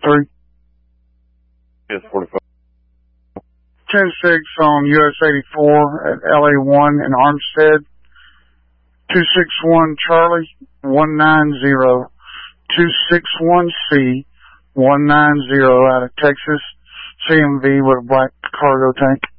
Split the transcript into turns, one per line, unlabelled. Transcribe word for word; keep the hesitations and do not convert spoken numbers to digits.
three.
Yes, forty-five.
ten six on U S eighty-four at L A one in Armstead. two six one Charlie, one nine zero. two six one C, one nine zero out of Texas. C M V with a black cargo tank.